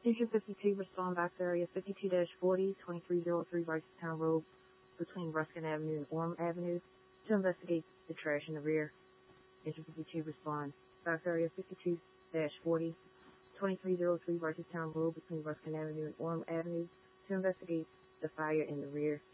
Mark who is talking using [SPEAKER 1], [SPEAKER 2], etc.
[SPEAKER 1] Engine 52, respond back to area 52-40, 2303 Ricestown Road between Ruskin Avenue and Orm Avenue to investigate the trash in the rear. Engine 52, respond back to area 52-40, 2303 Ricestown Road between Ruskin Avenue and Orm Avenue to investigate the fire in the rear.